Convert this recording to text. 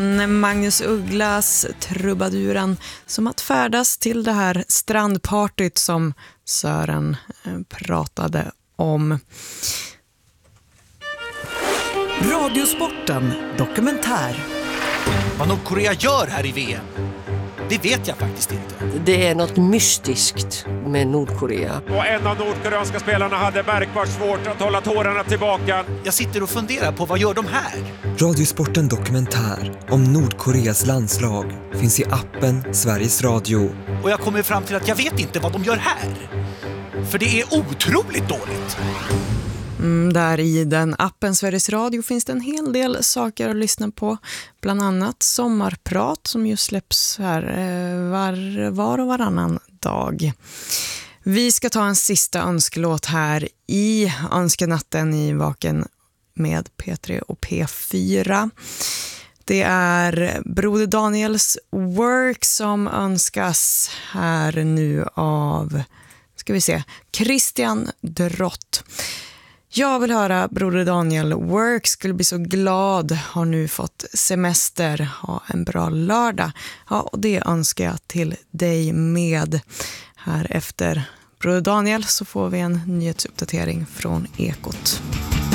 låten Magnus Ugglas Trubaduren som att färdas till det här strandpartyt som Sören pratade om. Radiosporten dokumentär. Vad Nordkorea gör här i VM, det vet jag faktiskt inte. Det är något mystiskt med Nordkorea. Och en av nordkoreanska spelarna hade märkbart svårt att hålla tårarna tillbaka. Jag sitter och funderar på vad gör de här? Radiosporten dokumentär om Nordkoreas landslag finns i appen Sveriges Radio. Och jag kommer fram till att jag vet inte vad de gör här. För det är otroligt dåligt. Där i den appen Sveriges Radio finns det en hel del saker att lyssna på. Bland annat sommarprat som ju släpps här var och varannan dag. Vi ska ta en sista önskelåt här i Önskenatten i Vaken med P3 och P4. Det är Broder Daniels Work som önskas här nu av, ska vi se, Christian Drott. Jag vill höra Broder Daniel Work, skulle bli så glad, har nu fått semester, ha en bra lördag. Ja, och det önskar jag till dig med. Här efter Broder Daniel så får vi en nyhetsuppdatering från Ekot.